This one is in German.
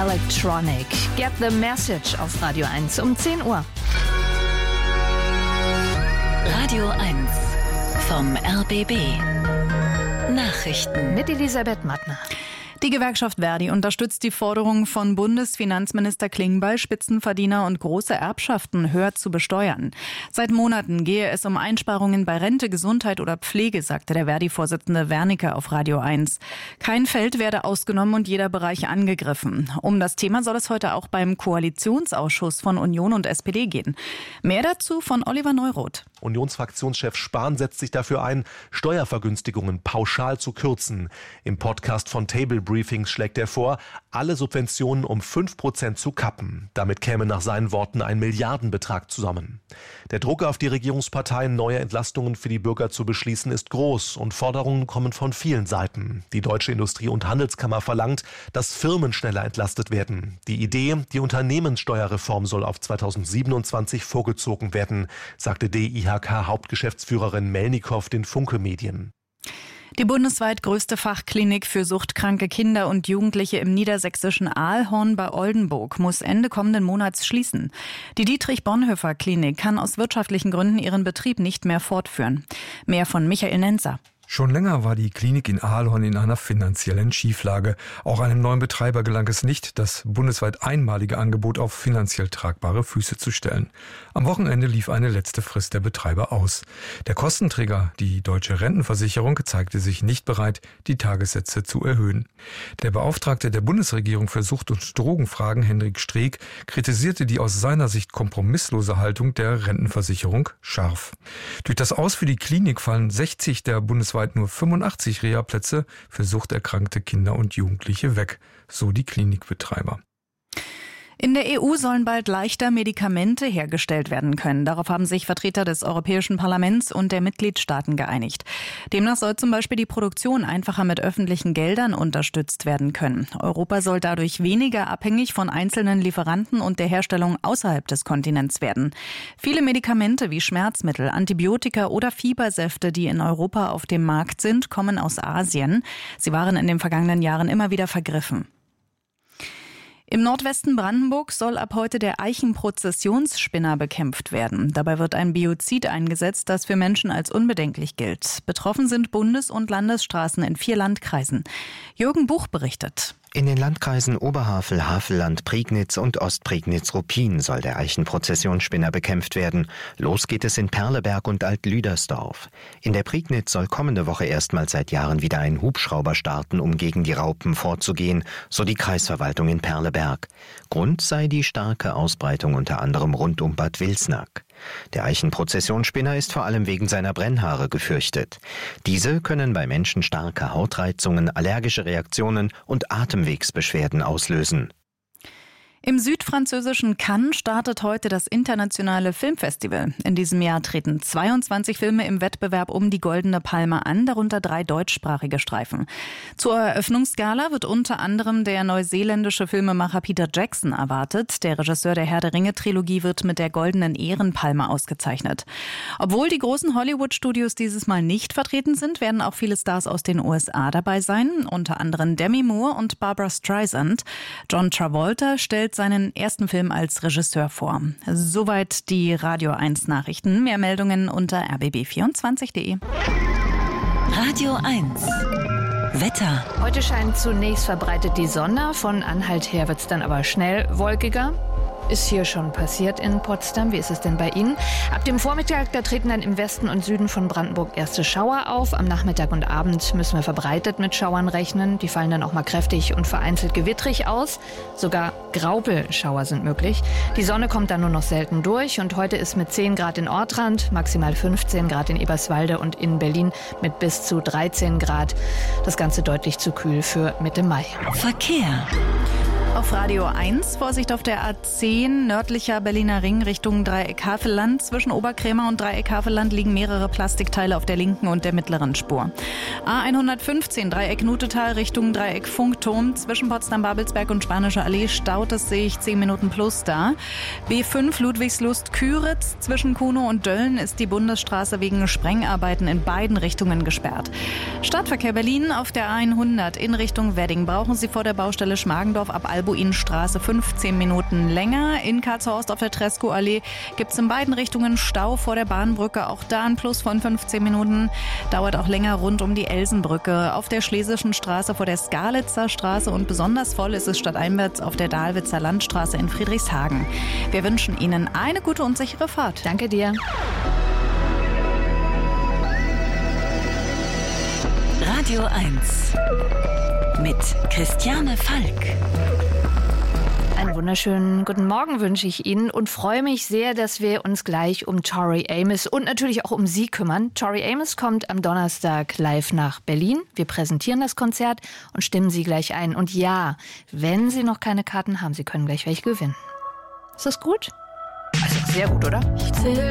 Electronic. Get the Message auf Radio 1 um 10 Uhr. Radio 1 vom RBB. Nachrichten Mit Elisabeth Mattner. Die Gewerkschaft Verdi unterstützt die Forderung von Bundesfinanzminister Klingbeil, Spitzenverdiener und große Erbschaften höher zu besteuern. Seit Monaten gehe es um Einsparungen bei Rente, Gesundheit oder Pflege, sagte der Verdi-Vorsitzende Wernicke auf Radio 1. Kein Feld werde ausgenommen und jeder Bereich angegriffen. Um das Thema soll es heute auch beim Koalitionsausschuss von Union und SPD gehen. Mehr dazu von Oliver Neuroth. Unionsfraktionschef Spahn setzt sich dafür ein, Steuervergünstigungen pauschal zu kürzen. Im Podcast von Table Briefings schlägt er vor, alle Subventionen um 5% zu kappen. Damit käme nach seinen Worten ein Milliardenbetrag zusammen. Der Druck auf die Regierungsparteien, neue Entlastungen für die Bürger zu beschließen, ist groß und Forderungen kommen von vielen Seiten. Die Deutsche Industrie- und Handelskammer verlangt, dass Firmen schneller entlastet werden. Die Idee, die Unternehmenssteuerreform soll auf 2027 vorgezogen werden, sagte DIHK-Hauptgeschäftsführerin Melnikow den Funke Medien. Die bundesweit größte Fachklinik für suchtkranke Kinder und Jugendliche im niedersächsischen Aalhorn bei Oldenburg muss Ende kommenden Monats schließen. Die Dietrich-Bonhoeffer-Klinik kann aus wirtschaftlichen Gründen ihren Betrieb nicht mehr fortführen. Mehr von Michael Nenzer. Schon länger war die Klinik in Aalhorn in einer finanziellen Schieflage. Auch einem neuen Betreiber gelang es nicht, das bundesweit einmalige Angebot auf finanziell tragbare Füße zu stellen. Am Wochenende lief eine letzte Frist der Betreiber aus. Der Kostenträger, die Deutsche Rentenversicherung, zeigte sich nicht bereit, die Tagessätze zu erhöhen. Der Beauftragte der Bundesregierung für Sucht- und Drogenfragen, Hendrik Streeck, kritisierte die aus seiner Sicht kompromisslose Haltung der Rentenversicherung scharf. Durch das Aus für die Klinik fallen 60 der bundesweit nur 85 Reha-Plätze für suchterkrankte Kinder und Jugendliche weg, so die Klinikbetreiber. In der EU sollen bald leichter Medikamente hergestellt werden können. Darauf haben sich Vertreter des Europäischen Parlaments und der Mitgliedstaaten geeinigt. Demnach soll zum Beispiel die Produktion einfacher mit öffentlichen Geldern unterstützt werden können. Europa soll dadurch weniger abhängig von einzelnen Lieferanten und der Herstellung außerhalb des Kontinents werden. Viele Medikamente wie Schmerzmittel, Antibiotika oder Fiebersäfte, die in Europa auf dem Markt sind, kommen aus Asien. Sie waren in den vergangenen Jahren immer wieder vergriffen. Im Nordwesten Brandenburg soll ab heute der Eichenprozessionsspinner bekämpft werden. Dabei wird ein Biozid eingesetzt, das für Menschen als unbedenklich gilt. Betroffen sind Bundes- und Landesstraßen in 4 Landkreisen. Jürgen Buch berichtet. In den Landkreisen Oberhavel, Havelland, Prignitz und Ostprignitz-Ruppin soll der Eichenprozessionsspinner bekämpft werden. Los geht es in Perleberg und Alt-Lüdersdorf. In der Prignitz soll kommende Woche erstmals seit Jahren wieder ein Hubschrauber starten, um gegen die Raupen vorzugehen, so die Kreisverwaltung in Perleberg. Grund sei die starke Ausbreitung unter anderem rund um Bad Wilsnack. Der Eichenprozessionsspinner ist vor allem wegen seiner Brennhaare gefürchtet. Diese können bei Menschen starke Hautreizungen, allergische Reaktionen und Atemwegsbeschwerden auslösen. Im südfranzösischen Cannes startet heute das internationale Filmfestival. In diesem Jahr treten 22 Filme im Wettbewerb um die Goldene Palme an, darunter 3 deutschsprachige Streifen. Zur Eröffnungsgala wird unter anderem der neuseeländische Filmemacher Peter Jackson erwartet. Der Regisseur der Herr der Ringe-Trilogie wird mit der Goldenen Ehrenpalme ausgezeichnet. Obwohl die großen Hollywood-Studios dieses Mal nicht vertreten sind, werden auch viele Stars aus den USA dabei sein, unter anderem Demi Moore und Barbra Streisand. John Travolta stellt seinen ersten Film als Regisseur vor. Soweit die Radio 1 Nachrichten. Mehr Meldungen unter rbb24.de. Radio 1 Wetter. Heute scheint zunächst verbreitet die Sonne. Von Anhalt her wird es dann aber schnell wolkiger. Ist hier schon passiert in Potsdam. Wie ist es denn bei Ihnen? Ab dem Vormittag, da treten dann im Westen und Süden von Brandenburg erste Schauer auf. Am Nachmittag und Abend müssen wir verbreitet mit Schauern rechnen. Die fallen dann auch mal kräftig und vereinzelt gewittrig aus. Sogar Graupelschauer sind möglich. Die Sonne kommt dann nur noch selten durch. Und heute ist mit 10 Grad in Ortrand, maximal 15 Grad in Eberswalde und in Berlin mit bis zu 13 Grad. Das Ganze deutlich zu kühl für Mitte Mai. Verkehr. Auf Radio 1, Vorsicht auf der A10, nördlicher Berliner Ring Richtung Dreieck Havelland. Zwischen Oberkrämer und Dreieck Havelland liegen mehrere Plastikteile auf der linken und der mittleren Spur. A115, Dreieck Nutetal Richtung Dreieck Funkturm. Zwischen Potsdam-Babelsberg und Spanische Allee staut es sich 10 Minuten plus da. B5 Ludwigslust-Küritz. Zwischen Kuno und Dölln ist die Bundesstraße wegen Sprengarbeiten in beiden Richtungen gesperrt. Stadtverkehr Berlin auf der A100 in Richtung Wedding. Brauchen Sie vor der Baustelle Schmargendorf ab Album Beduinenstraße 15 Minuten länger. In Karlshorst auf der Tresco-Allee gibt es in beiden Richtungen Stau vor der Bahnbrücke. Auch da ein Plus von 15 Minuten. Dauert auch länger rund um die Elsenbrücke. Auf der Schlesischen Straße vor der Skalitzer Straße und besonders voll ist es stadteinwärts auf der Dahlwitzer Landstraße in Friedrichshagen. Wir wünschen Ihnen eine gute und sichere Fahrt. Danke dir. Radio 1 mit Christiane Falk. Einen wunderschönen guten Morgen wünsche ich Ihnen und freue mich sehr, dass wir uns gleich um Tori Amos und natürlich auch um Sie kümmern. Tori Amos kommt am Donnerstag live nach Berlin. Wir präsentieren das Konzert und stimmen Sie gleich ein. Und ja, wenn Sie noch keine Karten haben, Sie können gleich welche gewinnen. Ist das gut? Also sehr gut, oder?